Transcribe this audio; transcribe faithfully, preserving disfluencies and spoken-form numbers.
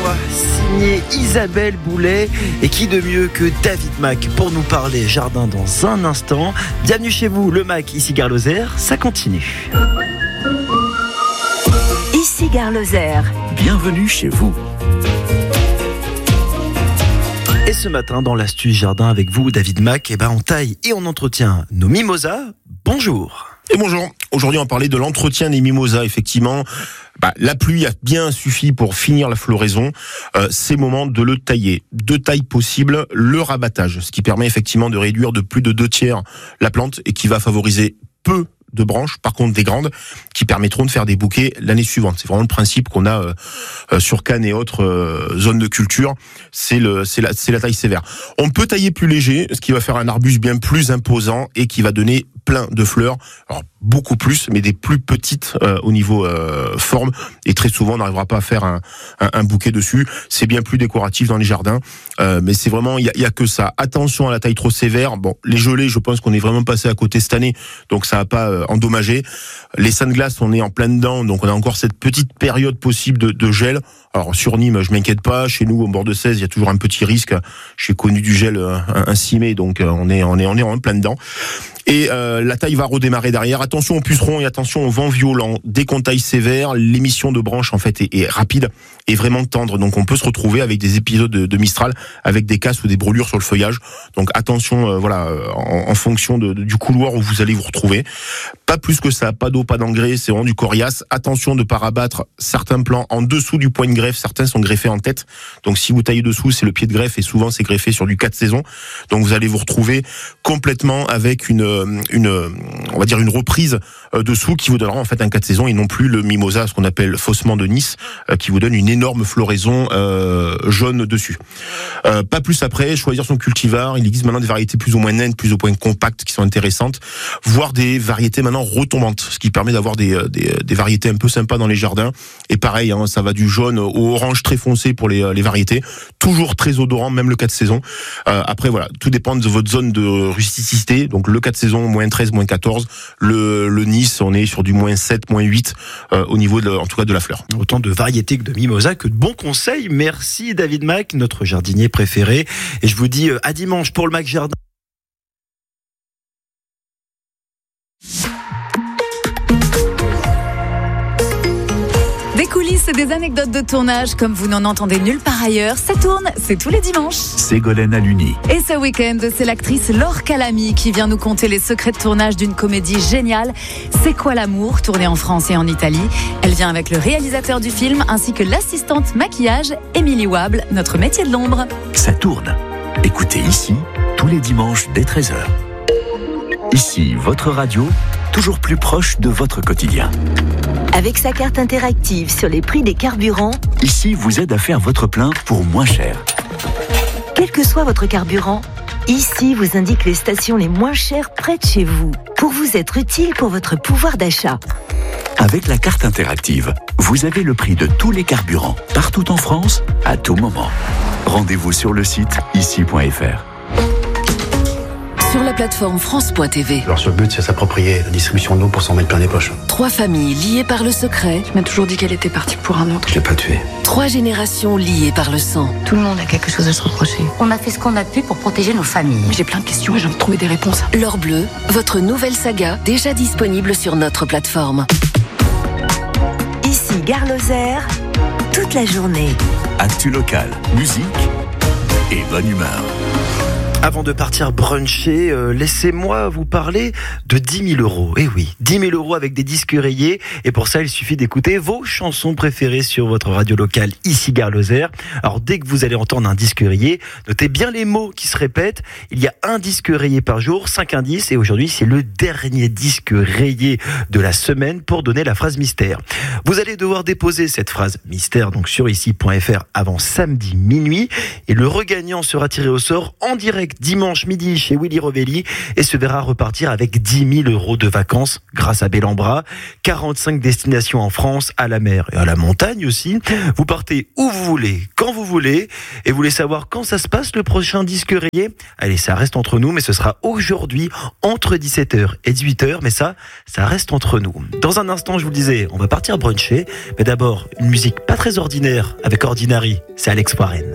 voix, signée Isabelle Boulet. Et qui de mieux que David Mack pour nous parler jardin dans un instant. Bienvenue chez vous, le Mack, ici Gare Lozère, ça continue. Ici Gare Lozère. Bienvenue chez vous. Et ce matin, dans l'astuce jardin avec vous, David Mack, eh ben, on taille et on entretient nos mimosas. Bonjour. Et bonjour. Aujourd'hui, on va parler de l'entretien des mimosas. Effectivement, bah, la pluie a bien suffi pour finir la floraison. Euh, c'est moment de le tailler. Deux tailles possibles, le rabattage, ce qui permet effectivement de réduire de plus de deux tiers la plante et qui va favoriser peu de branches, par contre des grandes, qui permettront de faire des bouquets l'année suivante. C'est vraiment le principe qu'on a euh, euh, sur Cannes et autres euh, zones de culture. C'est le, c'est la, c'est la taille sévère. On peut tailler plus léger, ce qui va faire un arbuste bien plus imposant et qui va donner plein de fleurs. Alors beaucoup plus, mais des plus petites euh, au niveau euh, forme. Et très souvent, on n'arrivera pas à faire un, un, un bouquet dessus. C'est bien plus décoratif dans les jardins, euh, mais c'est vraiment, il y a, y a que ça. Attention à la taille trop sévère. Bon, les gelées, je pense qu'on est vraiment passé à côté cette année, donc ça va pas euh, endommager. Les sandglaces, on est en plein dedans, donc on a encore cette petite période possible de, de gel. Alors sur Nîmes, je m'inquiète pas. Chez nous, au bord de seize, il y a toujours un petit risque. J'ai connu du gel euh, un, un six mai, donc euh, on est on est on est en plein dedans. Et euh, la taille va redémarrer derrière. Attention aux pucerons et attention au vent violent. Dès qu'on taille sévère, l'émission de branches en fait est, est rapide et vraiment tendre. Donc on peut se retrouver avec des épisodes de, de Mistral, avec des casses ou des brûlures sur le feuillage. Donc attention, euh, voilà, en, en fonction de, de, du couloir où vous allez vous retrouver. Pas plus que ça, pas d'eau, pas d'engrais, c'est vraiment du coriace. Attention de ne pas rabattre certains plants en dessous du point de greffe. Certains sont greffés en tête. Donc si vous taillez dessous, c'est le pied de greffe et souvent c'est greffé sur du quatre saisons. Donc vous allez vous retrouver complètement avec une une on va dire une reprise dessous qui vous donnera en fait un quatre saisons et non plus le mimosa, ce qu'on appelle faussement de Nice, qui vous donne une énorme floraison euh, jaune dessus. Euh, pas plus après, choisir son cultivar. Il existe maintenant des variétés plus ou moins naines, plus ou moins compactes qui sont intéressantes, voire des variétés maintenant retombantes, ce qui permet d'avoir des, des, des variétés un peu sympas dans les jardins. Et pareil, hein, ça va du jaune au orange très foncé pour les, les variétés, toujours très odorant, même le quatre saisons. Euh, après voilà, tout dépend de votre zone de rusticité. Donc le quatre saisons, moins treize, moins quatorze. Le, le Nice, on est sur du moins sept, moins huit euh, au niveau, de, en tout cas, de la fleur. Autant de variétés que de mimosas, que de bons conseils. Merci David Mack, notre jardinier préféré. Et je vous dis à dimanche pour le Mack Jardin. Des coulisses et des anecdotes de tournage comme vous n'en entendez nulle part ailleurs. Ça tourne, c'est tous les dimanches. Ségolène Aluni. Et ce week-end, c'est l'actrice Laure Calamy qui vient nous conter les secrets de tournage d'une comédie géniale. C'est quoi l'amour, tournée en France et en Italie. Elle vient avec le réalisateur du film ainsi que l'assistante maquillage Émilie Wable, notre métier de l'ombre. Ça tourne. Écoutez ici, tous les dimanches dès treize heures. Ici, votre radio, toujours plus proche de votre quotidien. Avec sa carte interactive sur les prix des carburants, Ici vous aide à faire votre plein pour moins cher. quel que soit votre carburant, Ici vous indique les stations les moins chères près de chez vous, pour vous être utile pour votre pouvoir d'achat. Avec la carte interactive, vous avez le prix de tous les carburants, partout en France, à tout moment. Rendez-vous sur le site ici point f r. Sur la plateforme France point T V. Alors sur le but, c'est s'approprier la distribution de l'eau pour s'en mettre plein les poches. Trois familles liées par le secret. Tu m'as toujours dit qu'elle était partie pour un autre. Je l'ai pas tué. Trois générations liées par le sang. Tout le monde a quelque chose à se reprocher. On a fait ce qu'on a pu pour protéger nos familles. J'ai plein de questions et j'ai envie de trouver des réponses. L'Or Bleu, votre nouvelle saga, déjà disponible sur notre plateforme. Ici Gare Lozère, toute la journée. Actu local, musique et bonne humeur. Avant de partir bruncher, euh, laissez-moi vous parler de dix mille euros. Eh oui, dix mille euros avec des disques rayés. Et pour ça, il suffit d'écouter vos chansons préférées sur votre radio locale, ici Gare Lozère. Alors, dès que vous allez entendre un disque rayé, notez bien les mots qui se répètent. Il y a un disque rayé par jour, cinq indices. Et aujourd'hui, c'est le dernier disque rayé de la semaine pour donner la phrase mystère. Vous allez devoir déposer cette phrase mystère donc sur ici point f r avant samedi minuit. Et le regagnant sera tiré au sort en direct direct dimanche midi chez Willy Rovelli et se verra repartir avec dix mille euros de vacances grâce à Bellambra. quarante-cinq destinations en France, à la mer et à la montagne aussi. Vous partez où vous voulez, quand vous voulez. Et vous voulez savoir quand ça se passe le prochain disque rayé? Allez, ça reste entre nous, mais ce sera aujourd'hui entre dix-sept heures et dix-huit heures. Mais ça, ça reste entre nous. Dans un instant, je vous le disais, on va partir bruncher. Mais d'abord, une musique pas très ordinaire avec Ordinary. C'est Alex Warren.